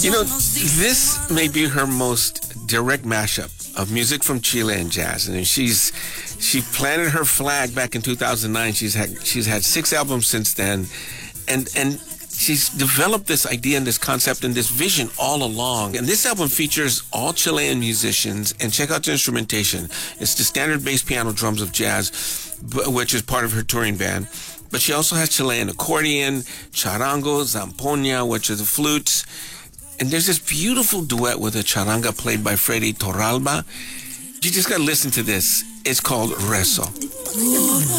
You know, this may be her most direct mashup of music from Chile and jazz. And she planted her flag back in 2009. She's had 6 albums since then, and she's developed this idea and this concept and this vision all along. And this album features all Chilean musicians. And check out the instrumentation. It's the standard bass, piano, drums of jazz, which is part of her touring band. But she also has Chilean accordion, charango, zampoña, which are the flutes. And there's this beautiful duet with a charanga played by Freddy Torralba. You just got to listen to this. It's called Rezo.